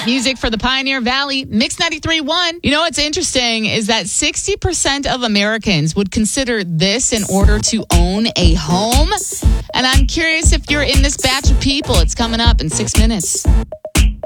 Music for the Pioneer Valley, Mix 93.1. You know what's interesting is that 60% of Americans would consider this in order to own a home. And I'm curious if you're in this batch of people. It's coming up in 6 minutes.